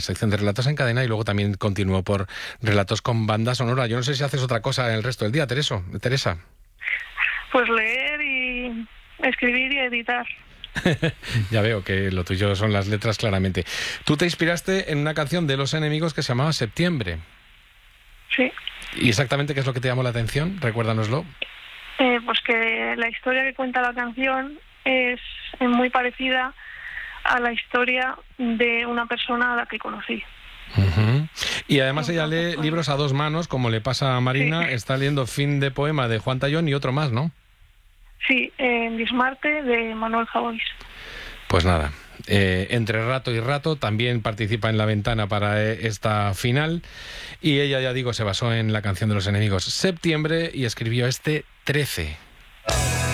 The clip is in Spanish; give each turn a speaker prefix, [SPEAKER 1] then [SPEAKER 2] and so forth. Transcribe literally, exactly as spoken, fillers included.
[SPEAKER 1] sección de Relatos en Cadena y luego también continuó por Relatos con banda sonora. Yo no sé si haces otra cosa el resto del día, Tereso, Teresa.
[SPEAKER 2] Pues leer y escribir y editar.
[SPEAKER 1] Ya veo que lo tuyo son las letras, claramente. Tú te inspiraste en una canción de Los Enemigos que se llamaba Septiembre.
[SPEAKER 2] Sí.
[SPEAKER 1] ¿Y exactamente qué es lo que te llamó la atención? Recuérdanoslo.
[SPEAKER 2] Eh, pues que la historia que cuenta la canción es muy parecida a la historia de una persona a la que conocí.
[SPEAKER 1] Uh-huh. Y además ella lee libros a dos manos, como le pasa a Marina. Sí. Está leyendo Fin de poema de Juan Tallón y otro más, ¿no?
[SPEAKER 2] Sí, en Bismarte de Manuel Javois.
[SPEAKER 1] Pues nada, eh, entre rato y rato también participa en La Ventana para eh, esta final. Y ella, ya digo, se basó en la canción de Los Enemigos Septiembre y escribió este trece.